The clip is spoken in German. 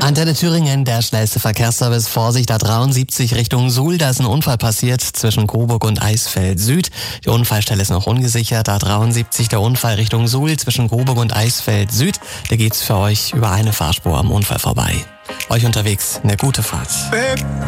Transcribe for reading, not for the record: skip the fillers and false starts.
Antenne Thüringen, der schnellste Verkehrsservice. Vorsicht, A73 Richtung Suhl, da ist ein Unfall passiert zwischen Coburg und Eisfeld Süd. Die Unfallstelle ist noch ungesichert. A73 der Unfall Richtung Suhl zwischen Coburg und Eisfeld Süd. Da geht's für euch über eine Fahrspur am Unfall vorbei. Euch unterwegs eine gute Fahrt.